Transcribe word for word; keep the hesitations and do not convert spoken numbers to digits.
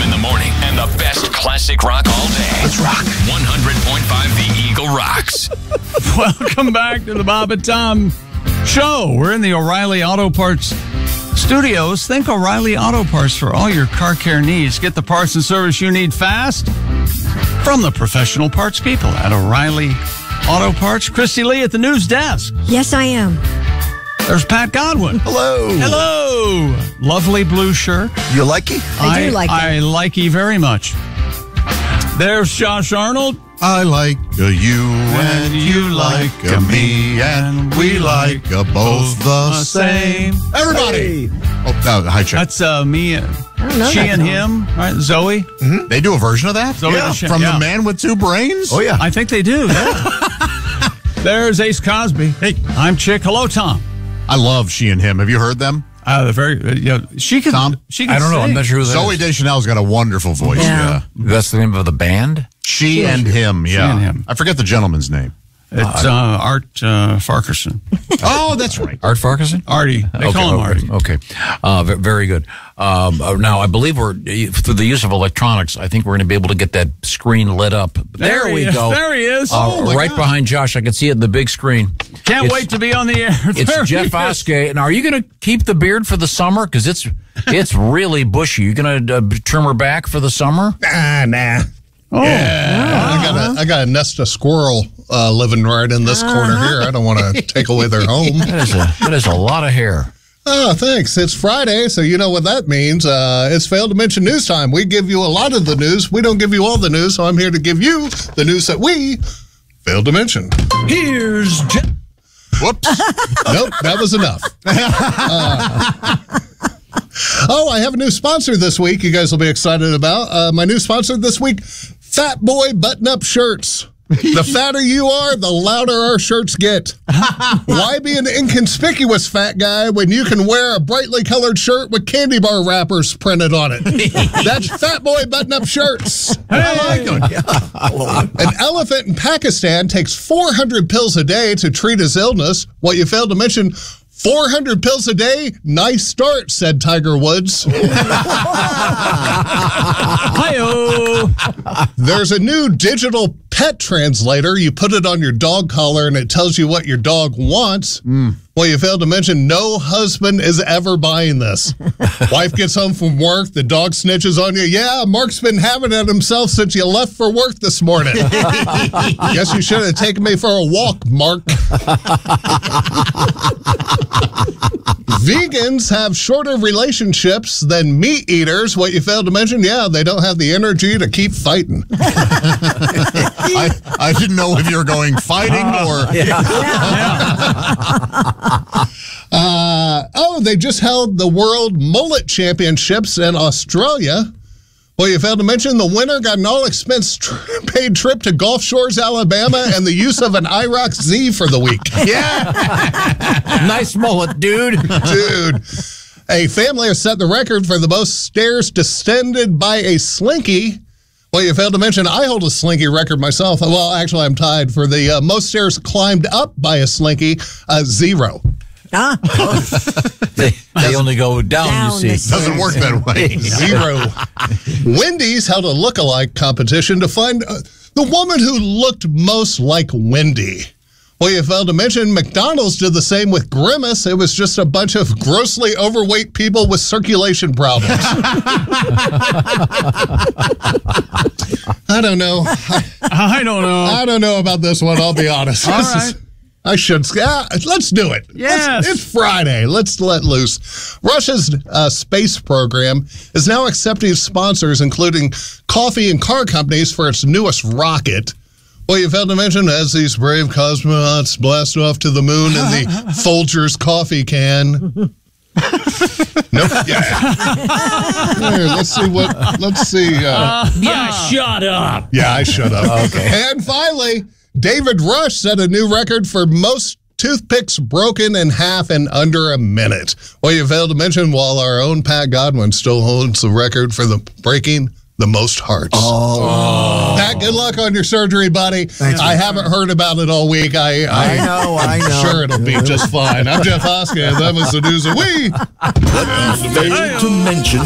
in the morning and the best classic rock all day. Let's rock. one hundred point five The Eagle rocks. Welcome back to the Bob and Tom Show. We're in the O'Reilly Auto Parts Studios. Think O'Reilly Auto Parts for all your car care needs. Get the parts and service you need fast from the professional parts people at O'Reilly Auto Parts. Christy Lee at the news desk. Yes, I am. There's Pat Godwin. Hello. Hello. Lovely blue shirt. You like it? I do like it. I like you very much. There's Josh Arnold. I like a you and you like a me and we like a both the same. Everybody. Oh, no, hi, Chuck. That's uh, me. And I don't know she that and song. him, right? Zoe. Mm-hmm. They do a version of that? Zoe yeah, the Sh- from yeah. the man with two brains? Oh, yeah. I think they do. Yeah. There's Ace Cosby. Hey, I'm Chick. Hello, Tom. I love she and him. Have you heard them? Uh, the very, uh, you know, she could. Tom? She could I don't know. sing. I'm not sure who that Zoe is. Deschanel's got a wonderful voice. Yeah. That's the name of the band? She and him, yeah. and him. I forget the gentleman's name. It's uh, Art uh, Farquharson. Oh, that's right. Art Farquharson? Artie. They call him Artie. Okay. Uh, v- very good. Um, uh, now, I believe we're, through the use of electronics, I think we're going to be able to get that screen lit up. There, There we he is. go. There he is. Uh, Oh, my right God. behind Josh. I can see it in the big screen. Can't It's- wait to be on the air. There It's he Jeff is. Oskey. Now, are you going to keep the beard for the summer? Because it's it's really bushy. You going to uh, trim her back for the summer? Ah, nah. Oh, I got a I got a nest of squirrel uh, living right in this corner here. I don't want to take away their home. That is, a, that is a lot of hair. Oh, thanks. It's Friday, so you know what that means. Uh, it's failed to mention news time. We give you a lot of the news. We don't give you all the news, so I'm here to give you the news that we failed to mention. here's Jeff. Whoops. Nope, that was enough. Uh, oh, I have a new sponsor this week you guys will be excited about. Uh, my new sponsor this week, Fat Boy Button-Up Shirts. The fatter you are, the louder our shirts get. Why be an inconspicuous fat guy when you can wear a brightly colored shirt with candy bar wrappers printed on it? That's Fat Boy Button-Up Shirts. I like them. An elephant in Pakistan takes four hundred pills a day to treat his illness. What you failed to mention, four hundred pills a day? Nice start, said Tiger Woods. Hi-oh. There's a new digital pet translator. You put it on your dog collar and it tells you what your dog wants. Mm. Well, you failed to mention no husband is ever buying this. Wife gets home from work, the dog snitches on you. Yeah, Mark's been having it himself since you left for work this morning. Guess you should have taken me for a walk, Mark. Vegans have shorter relationships than meat eaters. What you failed to mention, yeah, they don't have the energy to keep fighting. I, I didn't know if you were going fighting or... Uh, oh, they just held the World Mullet Championships in Australia. Well, you failed to mention the winner got an all-expense tr- paid trip to Gulf Shores, Alabama, and the use of an IROC Z for the week. Yeah. Nice mullet, dude. Dude, a family has set the record for the most stairs descended by a slinky. Well, you failed to mention I hold a slinky record myself. Well, actually, I'm tied for the uh, most stairs climbed up by a slinky, uh, zero. Ah, They, they only go down, Down you the see. Doesn't work that way. Zero. Wendy's held a look-alike competition to find uh, the woman who looked most like Wendy. Well, you failed to mention McDonald's did the same with Grimace. It was just a bunch of grossly overweight people with circulation problems. I don't know. I, I don't know. I don't know about this one, I'll be honest. All This right. is- I should. Yeah, let's do it. Yes. Let's- it's Friday. Let's let loose. Russia's uh, space program is now accepting sponsors, including coffee and car companies, for its newest rocket. Well, you failed to mention, as these brave cosmonauts blast off to the moon in the Folgers coffee can. Nope. Yeah. Here, let's see what. Let's see. Uh, Yeah, shut up. yeah, I shut up. Okay. And finally, David Rush set a new record for most toothpicks broken in half in under a minute. Well, you failed to mention, while our own Pat Godwin still holds the record for the breaking the most hearts. Oh. Pat, good luck on your surgery, buddy. Thanks, I haven't heard about it all week. I, I, I know, I know. Sure, it'll be just fine. I'm Jeff Oskey, and that was the news of we. Failed to mention